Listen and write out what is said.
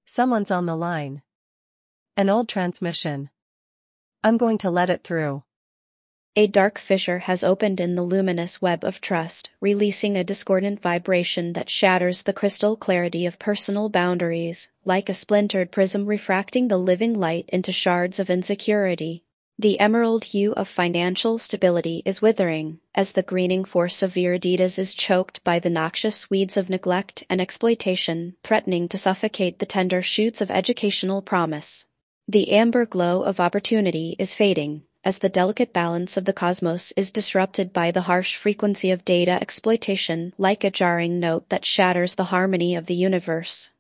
Someone's on the line. An old transmission. I'm going to let it through. A dark fissure has opened in the luminous web of trust, releasing a discordant vibration that shatters the crystal clarity of personal boundaries, like a splintered prism refracting the living light into shards of insecurity. The emerald hue of financial stability is withering, as the greening force of viriditas is choked by the noxious weeds of neglect and exploitation, threatening to suffocate the tender shoots of educational promise. The amber glow of opportunity is fading, as the delicate balance of the cosmos is disrupted by the harsh frequency of data exploitation, like a jarring note that shatters the harmony of the universe.